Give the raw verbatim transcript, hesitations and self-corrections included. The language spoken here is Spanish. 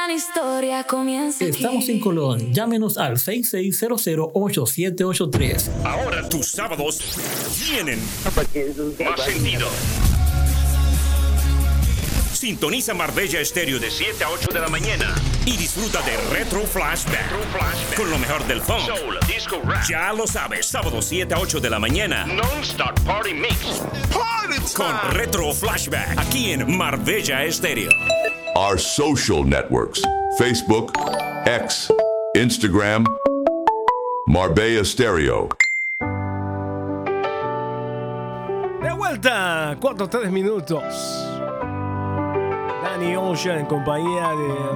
gran historia comienza aquí. Estamos en Colón. Llámenos al seis seis cero cero ocho siete ocho tres. Ahora tus sábados tienen más sentido. Sintoniza Marbella Estéreo de siete a ocho de la mañana y disfruta de Retro Flashback, Retro Flashback con lo mejor del funk, soul, disco, rap. Ya lo sabes, sábado siete a ocho de la mañana, Non-Stop Party Mix con Retro Flashback aquí en Marbella Estéreo. Our social networks: Facebook, X, Instagram, Marbella Stereo. De vuelta, cuatro tres minutos. Danny Ocean en compañía de